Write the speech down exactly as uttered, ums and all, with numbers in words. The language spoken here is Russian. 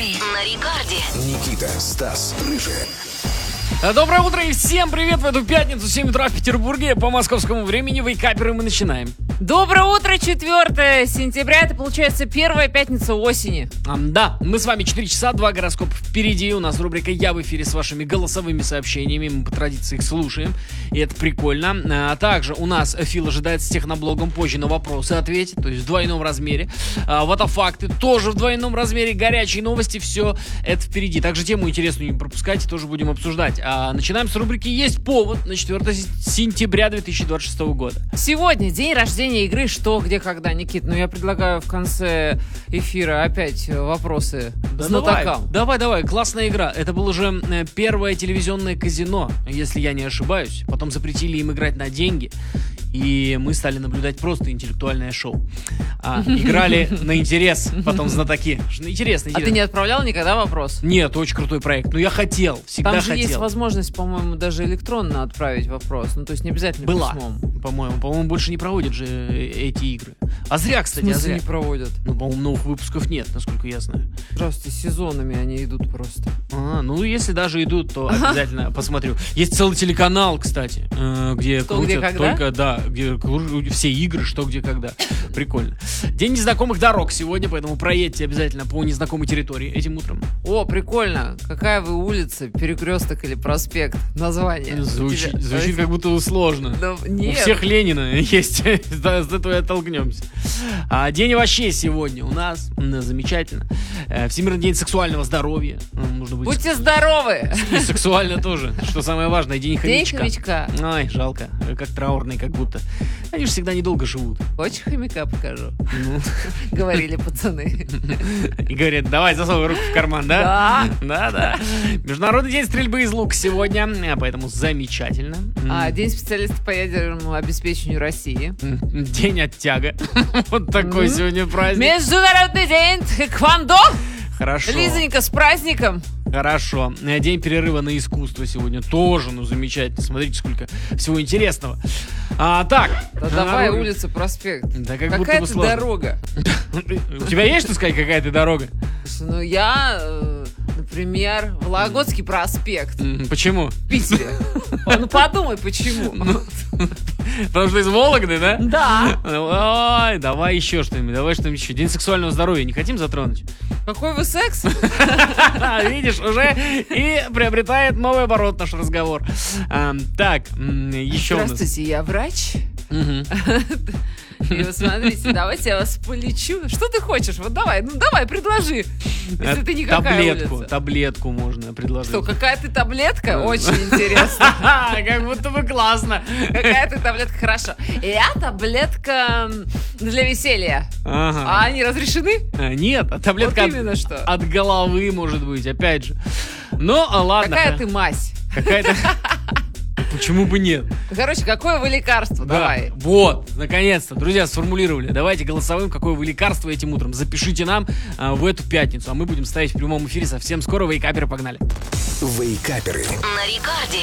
Вейкаперы на рекорде. Никита, Стас, Рыжий. Доброе утро и всем привет в эту пятницу, семь утра в Петербурге. По московскому времени Вейкаперы мы начинаем. Доброе утро, четвёртое сентября, это получается первая пятница осени. А, да, мы с вами четыре часа, два гороскопа впереди. У нас рубрика «Я в эфире» с вашими голосовыми сообщениями. Мы по традиции их слушаем, и это прикольно. А также у нас Фил ожидает с техноблогом позже на вопросы ответить, то есть в двойном размере. А, вот а факты тоже в двойном размере. Горячие новости, все это впереди. Также тему интересную не пропускайте, тоже будем обсуждать. А, начинаем с рубрики «Есть повод» на четвёртое сентября две тысячи двадцать шестого года. Сегодня день рождения игры «Что, где, когда». Никит, ну я предлагаю в конце эфира опять вопросы Да знатокам. Давай, давай, давай, классная игра. Это было уже э, первое телевизионное казино, если я не ошибаюсь. Потом запретили им играть на деньги, и мы стали наблюдать просто интеллектуальное шоу. А, играли на интерес, потом знатоки. Интересно, интересно. А ты не отправлял никогда вопрос? Нет, очень крутой проект. Но я хотел, всегда Там же хотел. есть возможность, по-моему, даже электронно отправить вопрос. Ну, то есть не обязательно Была, письмом. по-моему. По-моему, больше не проводят же эти игры. А зря, В кстати, а смысле зря. не проводят? Ну, по-моему, новых выпусков нет, насколько я знаю. Здравствуйте, сезонами они идут просто. А, ну, если даже идут, то обязательно посмотрю. Есть целый телеканал, кстати, э, где Что, где, крутят когда? только, да, где кру- все игры, что, где, когда. Прикольно. День незнакомых дорог сегодня, поэтому проедьте обязательно по незнакомой территории этим утром. О, прикольно. Какая вы улица? Перекресток или проспект? Название. Звучит, У тебя- звучит как будто сложно. Да, У нет. всех Ленина есть, да, с этого и оттолкнемся. А, день овощей сегодня у нас, м, замечательно. Э, Всемирный день сексуального здоровья. М, Нужно быть Будьте здоровы! и сексуально тоже, что самое важное. День День хомячка. хомячка. Ай, жалко, как траурный, как будто. Они же всегда недолго живут. Хочешь хомяка покажу? Ну, Говорили пацаны. и говорят, давай засовывай руку в карман, да? Да. Да, да. Международный день стрельбы из лука сегодня, а поэтому замечательно. А, М, День специалиста по ядерному обеспечению России. м, День оттяга. Вот такой Мгм. сегодня праздник. Международный день тэквондо. Хорошо. Лизонька, с праздником. Хорошо. Э, День перерыва на искусство сегодня тоже, ну, замечательно. Смотрите, сколько всего интересного. А, так. Да давай, народ- улица, проспект. Да как будто бы Какая-то сложно. дорога. У тебя есть, что сказать, какая ты дорога? Слушай, ну я, э, например, Вологодский проспект М, Почему? в Питере. О, Ну подумай, почему. Ну, Потому что из Вологды, да? Да. Ой, давай еще что-нибудь, давай что-нибудь еще. День сексуального здоровья не хотим затронуть? Какой вы секс? Видишь, уже и приобретает новый оборот наш разговор. А, Так, м, еще у нас. Здравствуйте, я врач. Мгм. И вот смотрите, давайте я вас полечу. Что ты хочешь? Вот давай, ну давай, предложи. Если ты никакая Таблетку, улица. таблетку можно предложить. Что, какая ты таблетка? Очень интересно. Как будто бы классно. Какая ты таблетка? Хорошо. Я таблетка м, для веселья. А Ага. они разрешены? А, Нет, а таблетка Вот от- именно что. от головы, может быть, опять же. Ну, а ладно. Какая ха- ты мазь? Какая-то... Почему бы нет? Короче, какое вы лекарство? Да. Давай. Вот, наконец-то, друзья, сформулировали. Давайте голосовым, какое вы лекарство этим утром. Запишите нам а, в эту пятницу, а мы будем ставить в прямом эфире совсем скоро. Вейкаперы, погнали. Вейкаперы. На рекорде.